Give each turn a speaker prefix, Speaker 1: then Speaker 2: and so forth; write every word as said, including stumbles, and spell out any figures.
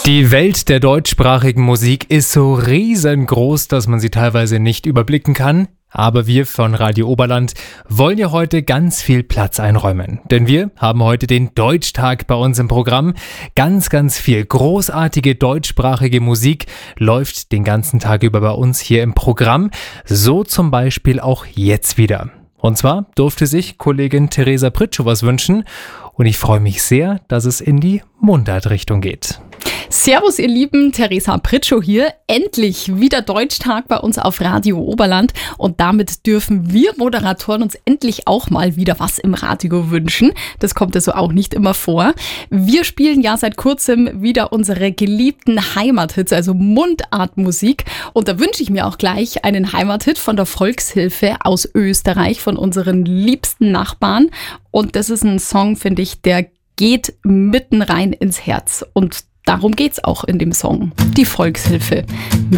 Speaker 1: Die Welt der deutschsprachigen Musik ist so riesengroß, dass man sie teilweise nicht überblicken kann. Aber wir von Radio Oberland wollen ja heute ganz viel Platz einräumen. Denn wir haben heute den Deutschtag bei uns im Programm. Ganz, ganz viel großartige deutschsprachige Musik läuft den ganzen Tag über bei uns hier im Programm. So zum Beispiel auch jetzt wieder. Und zwar durfte sich Kollegin Theresa Pritschow was wünschen. Und ich freue mich sehr, dass es in die Mundart-Richtung geht.
Speaker 2: Servus ihr Lieben, Theresa Pritschow hier. Endlich wieder Deutschtag bei uns auf Radio Oberland und damit dürfen wir Moderatoren uns endlich auch mal wieder was im Radio wünschen. Das kommt ja so auch nicht immer vor. Wir spielen ja seit kurzem wieder unsere geliebten Heimathits, also Mundartmusik, und da wünsche ich mir auch gleich einen Heimathit von der Volkshilfe aus Österreich, von unseren liebsten Nachbarn, und das ist ein Song, finde ich, der geht mitten rein ins Herz und darum geht's auch in dem Song. Die Volkshilfe.